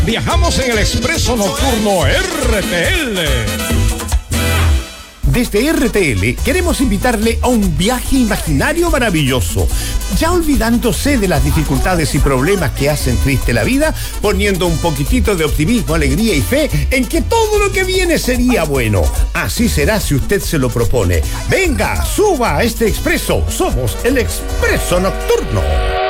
Viajamos en el Expreso Nocturno RTL. Desde RTL queremos invitarle a un viaje imaginario maravilloso, ya olvidándose de las dificultades y problemas que hacen triste la vida, poniendo un poquitito de optimismo, alegría y fe en que todo lo que viene sería bueno. Así será si usted se lo propone. Venga, suba a este expreso. Somos el Expreso Nocturno.